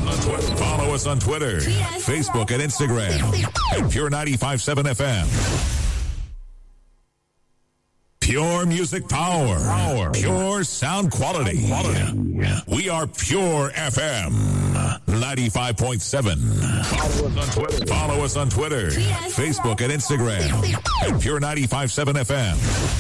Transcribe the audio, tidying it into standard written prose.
Follow us on Twitter, Facebook, and Instagram at Pure 95.7 FM. Pure music power. Pure sound quality. We are Pure FM 95.7. Follow us on Twitter, Facebook, and Instagram at Pure 95.7 FM.